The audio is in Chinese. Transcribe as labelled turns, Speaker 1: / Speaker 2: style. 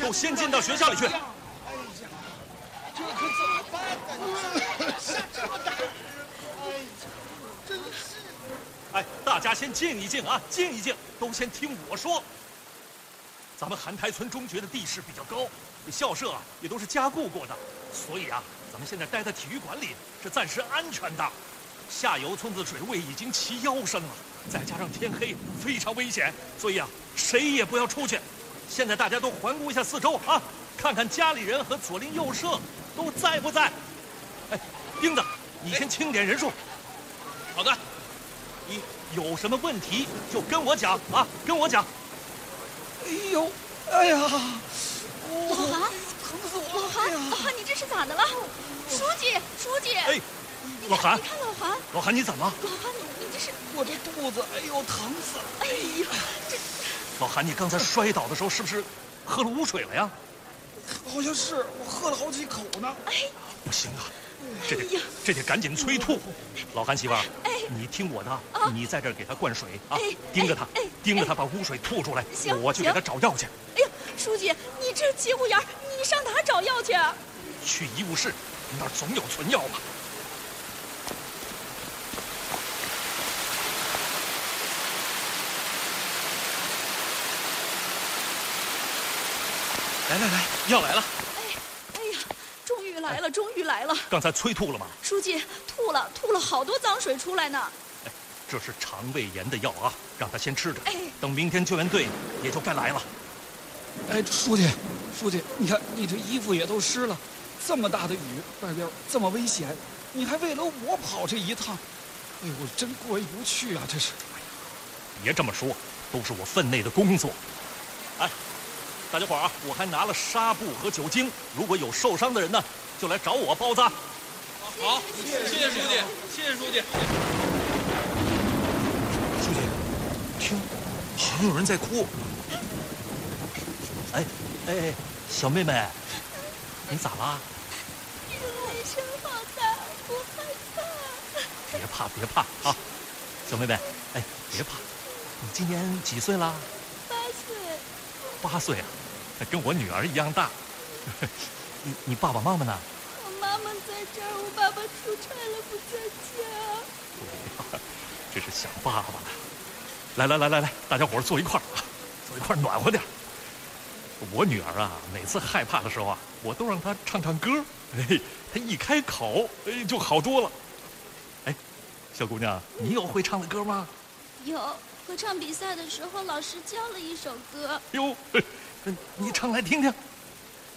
Speaker 1: 都先进到学校里去。
Speaker 2: 哎呀，这可怎么办呢？下这么大雨，哎呀，真是。
Speaker 1: 哎，大家先静一静啊，静一静，都先听我说。咱们韩台村中学的地势比较高，校舍啊也都是加固过的，所以啊，咱们现在待在体育馆里是暂时安全的。下游村子水位已经齐腰深了，再加上天黑，非常危险，所以啊，谁也不要出去。现在大家都环顾一下四周啊，看看家里人和左邻右舍都在不在。哎，钉子，你先清点人数。
Speaker 3: 好的。
Speaker 1: 你有什么问题就跟我讲啊，跟我讲。
Speaker 2: 哎呦，哎呀，
Speaker 4: 老韩，
Speaker 2: 疼死我了！
Speaker 4: 老韩，你这是咋的了？书记，
Speaker 1: 哎，老韩，
Speaker 4: 你看
Speaker 1: 老韩你怎么了？
Speaker 4: 老韩，你这是
Speaker 2: 我这肚子，哎呦，疼死了！
Speaker 4: 哎呀，这
Speaker 1: 老韩，你刚才摔倒的时候是不是喝了污水了呀？
Speaker 2: 好像是，我喝了好几口呢。
Speaker 4: 哎，
Speaker 1: 不行啊，这得赶紧催吐。老韩媳妇儿，
Speaker 4: 哎，
Speaker 1: 你听我的，你在这儿给他灌水啊，
Speaker 4: 哎
Speaker 1: 盯着他把污水吐出来，
Speaker 4: 行
Speaker 1: 我去给他找药去。
Speaker 4: 哎呀，书记，你这节骨眼儿，你上哪找药去？
Speaker 1: 去医务室，那儿总有存药吧。来，药来了。
Speaker 4: 哎呀，终于来了！
Speaker 1: 刚才催吐了吗？
Speaker 4: 书记，吐了好多脏水出来呢。
Speaker 1: 哎，这是肠胃炎的药啊，让他先吃着。
Speaker 4: 哎，
Speaker 1: 等明天救援队也就该来了。
Speaker 2: 哎，书记，你看你这衣服也都湿了，这么大的雨，外边这么危险，你还为了我跑这一趟，哎呦，我真过意不去啊！这是。
Speaker 1: 别这么说，都是我分内的工作。哎，大家伙儿啊，我还拿了纱布和酒精，如果有受伤的人呢，就来找我包扎。
Speaker 3: 好，谢谢书记，谢谢书记。
Speaker 1: 书记，听，好像有人在哭。哎，小妹妹，你咋啦？
Speaker 4: 雷声好大，我害怕。
Speaker 1: 别怕啊，小妹妹，哎，别怕。你今年几岁啦
Speaker 4: 8岁。
Speaker 1: 8岁啊，跟我女儿一样大。你爸爸妈妈呢？
Speaker 4: 我妈妈在这儿，我爸爸出差了，不在家。
Speaker 1: 这是想爸爸呢。来，大家伙儿坐一块儿啊，坐一块儿暖和点。我女儿啊，每次害怕的时候啊，我都让她唱唱歌，哎，她一开口，哎，就好多了。哎，小姑娘，你有会唱的歌吗？
Speaker 4: 有，合唱比赛的时候，老师教了一首歌。
Speaker 1: 哟，你唱来听听。